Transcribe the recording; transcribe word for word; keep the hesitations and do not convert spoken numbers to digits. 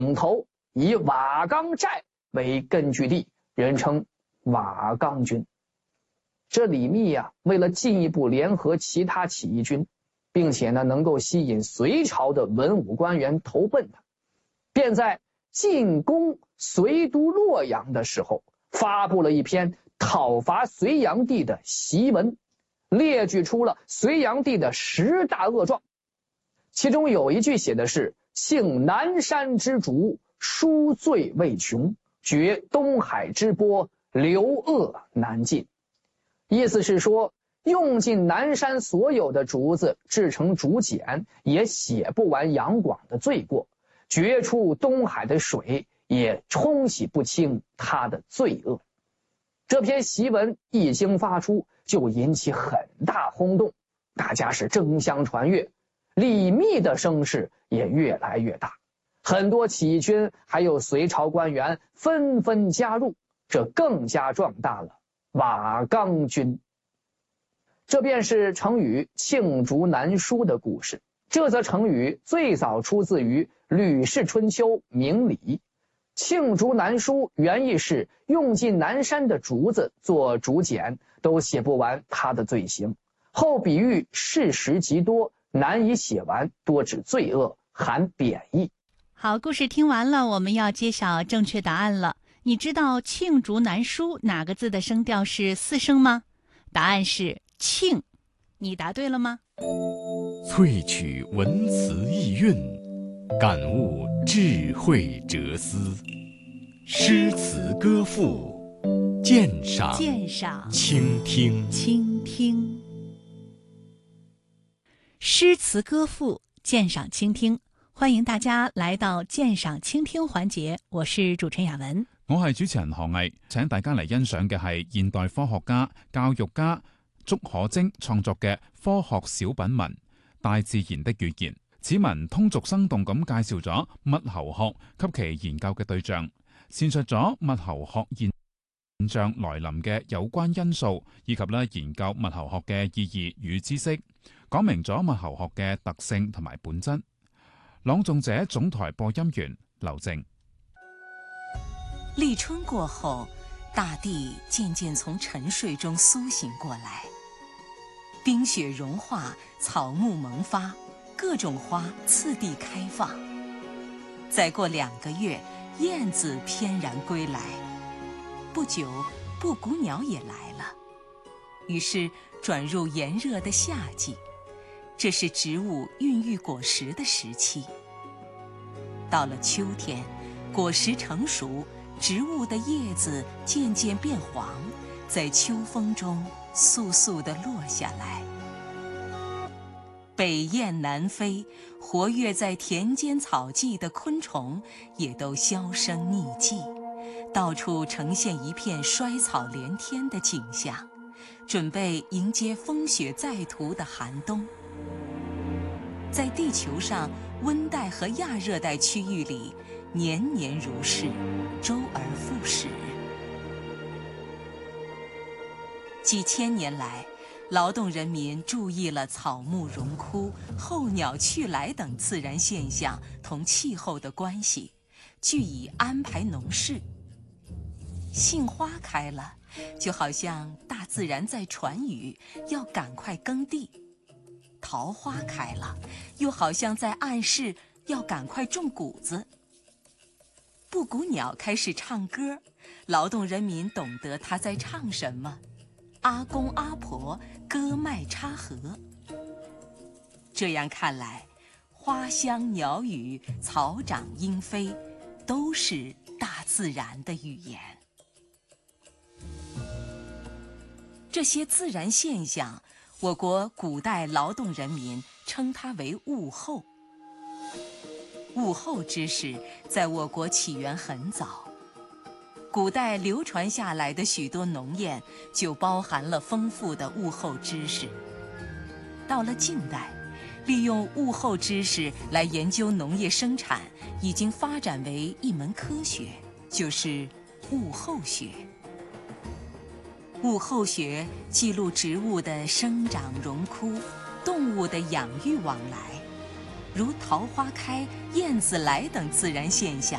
头以瓦岗寨为根据地，人称瓦岗军。这李密啊，为了进一步联合其他起义军，并且呢能够吸引隋朝的文武官员投奔他，便在进攻隋都洛阳的时候，发布了一篇讨伐隋炀帝的檄文，列举出了隋炀帝的十大恶状。其中有一句写的是：庆南山之主，书罪未穷，绝东海之波，流恶难尽。意思是说，用尽南山所有的竹子制成竹简，也写不完杨广的罪过；决出东海的水，也冲洗不清他的罪恶。这篇檄文一经发出，就引起很大轰动，大家是争相传阅，李密的声势也越来越大。很多起义军还有隋朝官员纷纷加入，这更加壮大了瓦岗军。这便是成语罄竹难书的故事。这则成语最早出自于《吕氏春秋·明礼》。罄竹难书原意是用尽南山的竹子做竹简，都写不完他的罪行。后比喻事实极多，难以写完，多指罪恶，含贬义。 好，故事听完了，我们要揭晓正确答案了。你知道罄竹难书哪个字的声调是四声吗？答案是罄。你答对了吗？ 萃取文辞意蕴，感悟智慧哲思，诗词歌赋，鉴赏鉴赏倾听倾听。诗词歌赋，鉴赏倾听，欢迎大家来到鉴赏倾聽環節，我是主持人雅文， 我係主持人何毅，請大家嚟欣賞嘅係現代科學家、教育家竺可楨創作嘅科學小品文《大自然的語言》。此文通俗生動咁介紹咗物候學及其研究嘅對象，闡述咗物候學現象來臨嘅有關因素，以及咧研究物候學嘅意義與知識，講明咗物候學嘅特性同埋本質。朗誦者總台播音員劉靜。 立春過後，大地漸漸從沉睡中甦醒過來，冰雪融化，草木萌發，各種花次第開放。再過兩個月，燕子翩然歸來。不久，布谷鳥也來了。於是轉入炎熱的夏季，這是植物孕育果實的時期。到了秋天，果實成熟，植物的葉子漸漸變黃，在秋風中簌簌地落下來。北雁南飛，活躍在田間草際的昆蟲也都銷聲匿跡，到處呈現一片衰草連天的景象，準備迎接風雪再塗的寒冬。在地球上，溫帶和亞熱帶區域裡，年年如是，周而復始。幾千年來，勞動人民注意了草木榮枯、候鳥去來等自然現象同氣候的關係，據以安排農事。杏花開了，就好像大自然在傳語，要趕快耕地；桃花開了，又好像在暗示要趕快種谷子。布谷鳥開始唱歌，勞動人民懂得它在唱什麼。阿公阿婆割麥插禾。這樣看來，花香鳥語、草長鶯飛，都是大自然的語言。這些自然現象，我國古代勞動人民稱它為物候。物候知識在我國起源很早，古代流傳下來的許多農諺就包含了豐富的物候知識。到了近代，利用物候知識來研究農業生產已經發展為一門科學，就是物候學。物候學記錄植物的生長榮枯，動物的養育往來。 如桃花开、燕子来等自然现象，